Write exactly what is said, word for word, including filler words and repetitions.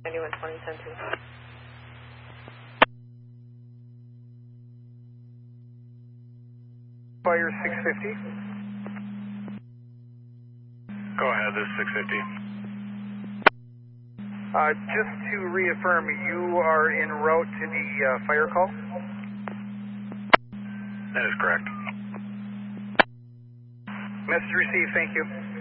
ninety-one twenty, ten two. Fire six fifty. Go ahead, this is six fifty. Uh, just to reaffirm, you are en route to the uh, fire call? That is correct. Message received, thank you.